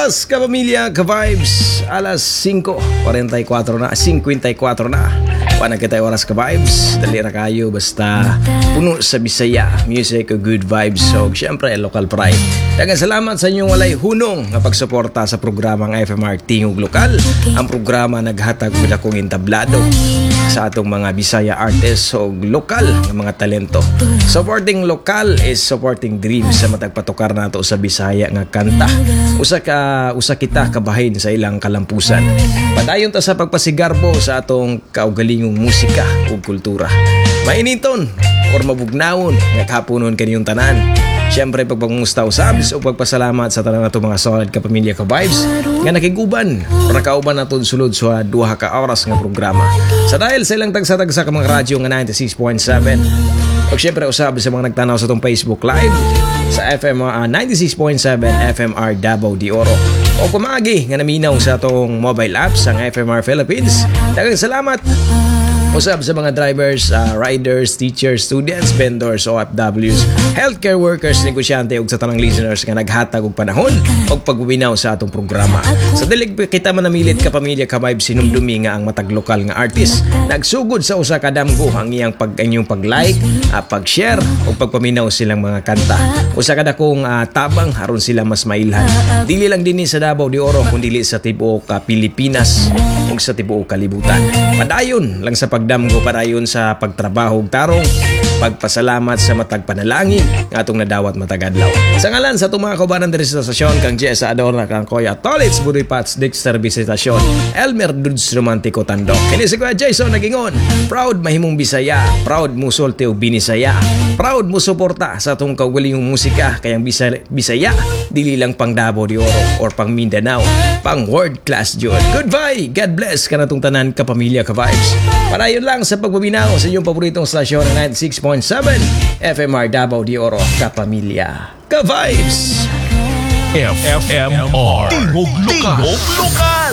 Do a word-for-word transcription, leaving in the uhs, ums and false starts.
oras, kapamilya, ka-vibes. Alas singko, forty-four na, fifty-four na. Paano kita oras ka-vibes? Dali na kayo, basta puno sa Bisaya. Music o good vibes. So, syempre, local pride. Dagang salamat sa inyong walay hunong na pagsuporta sa programang F M R Tingog Lokal. Ang programa naghatag mo na kong entablado sa atong mga Bisaya artists o lokal ng mga talento. Supporting lokal is supporting dreams sa matagpatukar nato sa Bisaya nga kanta. Usa ka usa kita kabahin sa ilang kalampusan. Padayon ta sa pagpasigarbo sa atong kaugalingong musika ug kultura. Mainiton or mabugnawon nga kapunon kaniyong tanan. Siyempre, pagpangungusta usabs o pagpasalamat sa tanan nato mga solid kapamilya ka-vibes nga nakiguban o nakauban naton sulod sa duha ka oras nga programa. Sa dahil sa ilang tagsa-tagsa ka mga radyo nga ninety-six point seven. O siyempre, usab sa mga nagtanaw sa itong Facebook Live sa F M R ninety-six point seven F M R Davao de Oro. O kumagi nga naminaw sa itong mobile apps ang F M R Philippines. Daghang salamat. Usab sa mga drivers, uh, riders, teachers, students, vendors, O F Ws, healthcare workers, negosyante ug sa tanang listeners nga naghatag og panahon og pagbuminaw sa atong programa. Sa dilig kita manamilit ka pamilya ka vibe sinumdumi nga ang matag lokal nga artist nagsugod sa usa ka damgo ang iyang pag inyong pag-like, uh, pag-share ug pagpaminaw silang mga kanta. Usa ka dakong uh, tabang aron sila mas mailhan. Dili lang dinhi sa Davao de Oro kundi sa tibuok uh, Pilipinas ug sa tibuok kalibutan. Padayon lang sa pag damgo padayon sa pagtrabaho ug tarong pagpasalamat sa matag panalangin nga atong nadawat matag adlaw. Sa ngalan sa atong mga kaubanan diri sa stasyon kang Jess Adorna kang Koya Tolits Budoy Pats Dexter Visitasyon Elmer Dudes Romantico Tandok. Kini si Kuya Jason nagingon, proud mahimong Bisaya, proud mo sulti og binisaya, proud mo suporta sa atong kaugalingong musika kayang Bisaya, Bisaya dili lang pang Davao de Oro or pang Mindanao, pang world class jud. Goodbye, God bless kanatong tanan kapamilya ka-vibes. Para yun lang sa pagbaminaw sa inyong paboritong stasyon ng ninety-six point seven F M R Davao de Oro, kapamilya ka-vibes. F M R Tingog Lokal.